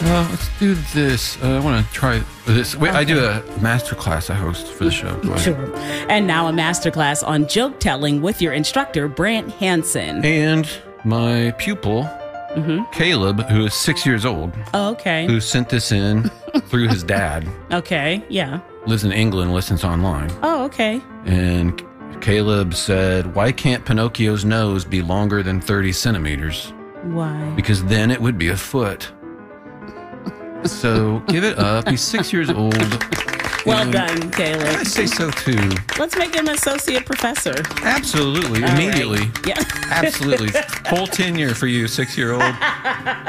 Let's do this. I want to try this. Wait, I do a master class I host for the show. Go ahead. Sure. And now a masterclass on joke telling with your instructor, Brant Hansen. And my pupil, Caleb, who is 6 years old, Oh, okay. who sent this in through his dad, Okay. Yeah. lives in England, listens online. Oh, okay. And Caleb said, why can't Pinocchio's nose be longer than 30 centimeters? Why? Because then it would be a foot. So give it up. He's 6 years old. Well And done, I Caleb. say so too. Let's make him associate professor. Absolutely. All right. Immediately. Yeah. Absolutely. Full tenure for you, 6-year-old.